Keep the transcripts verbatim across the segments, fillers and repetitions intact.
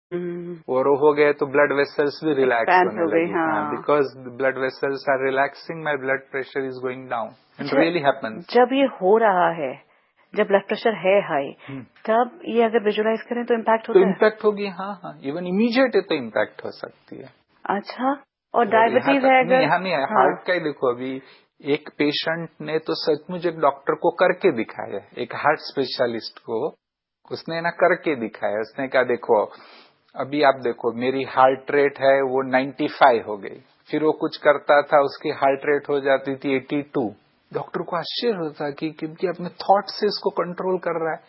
और वो हो गए तो ब्लड वेसल्स भी रिलैक्स होने लगे, हाँ, because blood vessels are relaxing, my blood pressure is going down and really happens. जब ये हो रहा है, जब ब्लड प्रेशर है हाई, तब ये अगर विजुअलाइज करें तो इम्पैक्ट होता तो है? इम्पैक्ट होगी, हाँ हाँ, इवन इमीडिएट तो इम्पैक्ट हो सकती है। अच्छा, और डायबिटीज है अगर? यहाँ नहीं है, हार्ट का ही देखो, अभी एक पेशेंट ने तो सचमुच एक डॉक्टर को करके दिखाया, एक हार्ट स्पेशलिस्ट को, उसने ना करके दिखाया। उसने कहा देखो अभी आप देखो मेरी हार्ट रेट है वो पचानवे हो गई, फिर वो कुछ करता था उसकी हार्ट रेट हो जाती थी बयासी। डॉक्टर को आश्चर्य होता कि क्योंकि अपने थॉट से इसको कंट्रोल कर रहा है।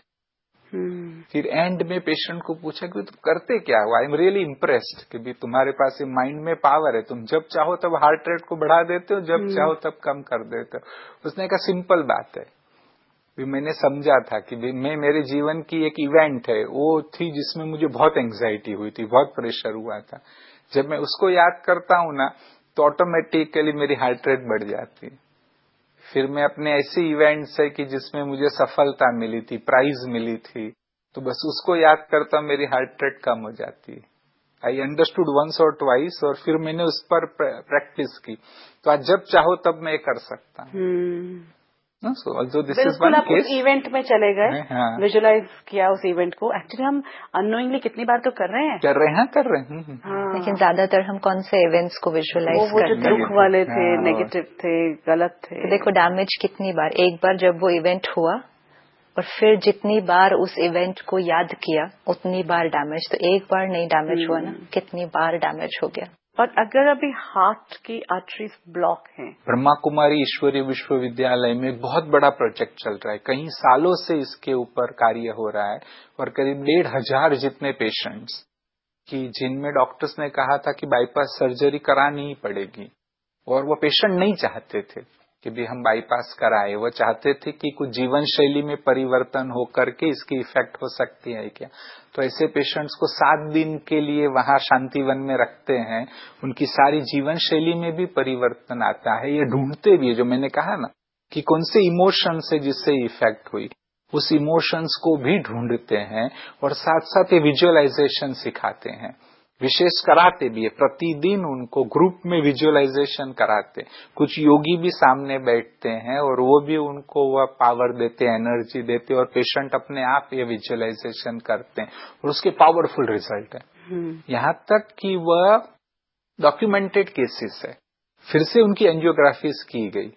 hmm. फिर एंड में पेशेंट को पूछा कि तुम करते क्या हो? आई एम रियली इम्प्रेस्ड कि भी तुम्हारे पास ये माइंड में पावर है, तुम जब चाहो तब हार्ट रेट को बढ़ा देते हो, जब hmm. चाहो तब कम कर देते हो। उसने कहा सिंपल बात है, भी मैंने समझा था कि भी मैं, मेरे जीवन की एक इवेंट है वो थी जिसमें मुझे बहुत एंग्जाइटी हुई थी, बहुत प्रेशर हुआ था। जब मैं उसको याद करता हूं ना तो ऑटोमेटिकली मेरी हार्ट रेट बढ़ जाती है। फिर मैं अपने ऐसे इवेंट्स है कि जिसमें मुझे सफलता मिली थी, प्राइज मिली थी, तो बस उसको याद करता हूं मेरी हार्ट रेट कम हो जाती है। आई अंडरस्टूड वंस और ट्वाइस, और फिर मैंने उस पर प्रैक्टिस की, तो आज जब चाहो तब मैं कर सकता हूँ। hmm. No, so although this is बिल्कुल one आप case, उस इवेंट में चले गए, हाँ, विजुअलाइज किया उस इवेंट को। एक्चुअली हम अननोइंगली कितनी बार तो कर रहे हैं कर रहे हैं कर रहे हैं हाँ। लेकिन ज्यादातर हम कौन से इवेंट्स को विजुअलाइज वो, वो जो दुख वाले थे, हाँ, नेगेटिव थे, गलत थे। तो देखो डैमेज कितनी बार, एक बार जब वो इवेंट हुआ और फिर जितनी बार उस इवेंट को याद किया उतनी बार डैमेज। तो एक बार नहीं डैमेज हुआ ना, कितनी बार डैमेज हो गया। और अगर अभी हार्ट की आर्टरीज ब्लॉक हैं, ब्रह्मा कुमारी ईश्वरीय विश्वविद्यालय में एक बहुत बड़ा प्रोजेक्ट चल रहा है, कई सालों से इसके ऊपर कार्य हो रहा है, और करीब डेढ़ हजार जितने पेशेंट्स की जिनमें डॉक्टर्स ने कहा था कि बाईपास सर्जरी करानी ही पड़ेगी, और वो पेशेंट नहीं चाहते थे कि भी हम बाईपास कराए, वो चाहते थे कि कुछ जीवन शैली में परिवर्तन हो करके इसकी इफेक्ट हो सकती है क्या। तो ऐसे पेशेंट्स को सात दिन के लिए वहां शांतिवन में रखते हैं, उनकी सारी जीवन शैली में भी परिवर्तन आता है। ये ढूंढते भी है, जो मैंने कहा ना कि कौन से इमोशंस है जिससे इफेक्ट हुई, उस इमोशंस को भी ढूंढते हैं, और साथ साथ ये विजुअलाइजेशन सिखाते हैं, विशेष कराते भी है, प्रतिदिन उनको ग्रुप में विजुअलाइजेशन कराते। कुछ योगी भी सामने बैठते हैं और वो भी उनको वह पावर देते, एनर्जी देते, और पेशेंट अपने आप ये विजुअलाइजेशन करते हैं, और उसके पावरफुल रिजल्ट है। यहाँ तक कि वह डॉक्यूमेंटेड केसेस है। फिर से उनकी एंजियोग्राफीज की गई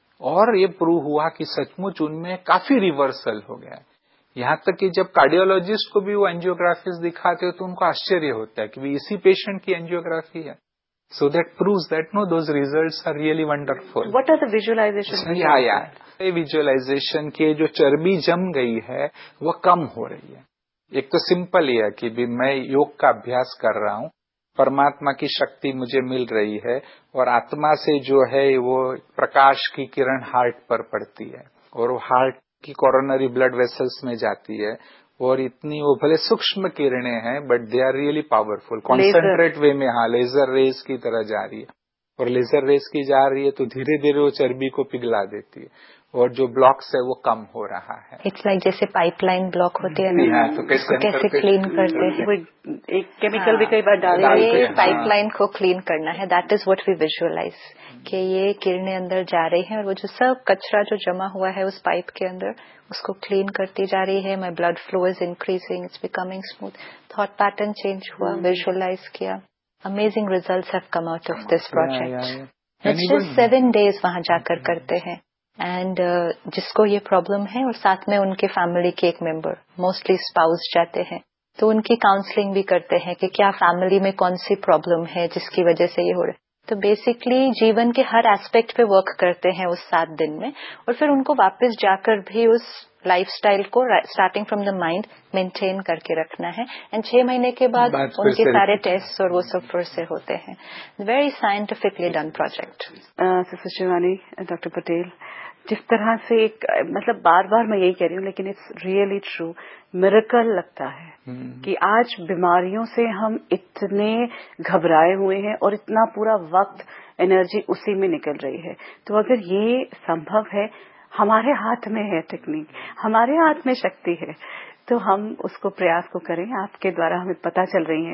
और ये प्रूव हुआ कि सचमुच उनमें काफी रिवर्सल हो गया है। यहाँ तक कि जब कार्डियोलॉजिस्ट को भी वो एंजियोग्राफीज दिखाते हो तो उनको आश्चर्य होता है कि भी इसी पेशेंट की एंजियोग्राफी है। So that proves that know those results are really wonderful. What are the visualisation? या या विजुअलाइजेशन के जो चर्बी जम गई है वो कम हो रही है। एक तो सिंपल ही है कि भी मैं योग का अभ्यास कर रहा हूँ, परमात्मा की शक्ति मुझे मिल रही है, और आत्मा से जो है वो प्रकाश की किरण हार्ट पर पड़ती है, और वो हार्ट की कोरोनरी ब्लड वेसल्स में जाती है, और इतनी वो भले सूक्ष्म किरणें हैं but they are really powerful, concentrate वे में, हाँ लेजर रेज की तरह जा रही है, और लेजर रेज की जा रही है तो धीरे धीरे वो चर्बी को पिघला देती है, और जो ब्लॉक्स है वो कम हो रहा है। इट्स लाइक like जैसे पाइपलाइन ब्लॉक होती है ना, हाँ, तो कैसे, कैसे क्लीन करते हैं, एक केमिकल भी कई बार डाल ये पाइपलाइन को क्लीन करना है। That is what we visualise, कि ये किरणें अंदर जा रही हैं और वो जो सब कचरा जो जमा हुआ है उस पाइप के अंदर उसको क्लीन करती जा रही है। My blood flow is increasing, it's becoming smooth. Thought pattern change हुआ, विजुअलाइज किया, amazing results have come out of this project. It's just seven days वहां जाकर करते हैं, एंड uh, जिसको ये प्रॉब्लम है और साथ में उनके फैमिली के एक मेंबर, मोस्टली स्पाउस जाते हैं, तो उनकी काउंसलिंग भी करते हैं कि क्या फैमिली में कौन सी प्रॉब्लम है जिसकी वजह से ये हो रहा है। तो बेसिकली जीवन के हर एस्पेक्ट पे वर्क करते हैं उस सात दिन में, और फिर उनको वापस जाकर भी उस लाइफस्टाइल को starting from the mind maintain करके रखना है। एंड छह महीने के बाद उनके सारे टेस्ट और वो सब फिर से होते हैं। Very scientifically done project. Sister Shivani, doctor Patel, जिस तरह से एक, मतलब बार बार मैं यही कह रही हूँ लेकिन इट्स रियली ट्रू, मिरेकल लगता है hmm. कि आज बीमारियों से हम इतने घबराए हुए हैं और इतना पूरा वक्त एनर्जी उसी में निकल रही है। तो अगर ये संभव है, हमारे हाथ में है टेक्निक, हमारे हाथ में शक्ति है, तो हम उसको प्रयास को करें। आपके द्वारा हमें पता चल रही है